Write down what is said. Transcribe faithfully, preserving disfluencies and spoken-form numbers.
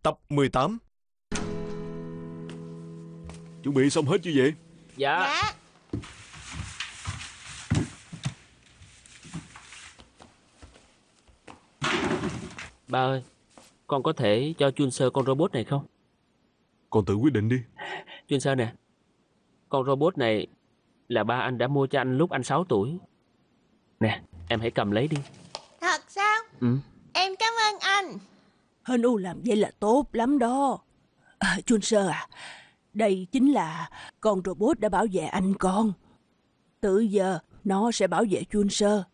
Tập mười tám. Chuẩn bị xong hết chưa vậy? Dạ. Dạ. Ba ơi, con có thể cho Chun-sơ con robot này không? Con tự quyết định đi. Chun-sơ nè, con robot này là ba anh đã mua cho anh lúc anh sáu tuổi. Nè, em hãy cầm lấy đi. Thật sao? Ừ. Em cảm ơn anh. Hên U làm vậy là tốt lắm đó. À, Chun-sơ à, đây chính là con robot đã bảo vệ anh con. Từ giờ nó sẽ bảo vệ Chun-sơ.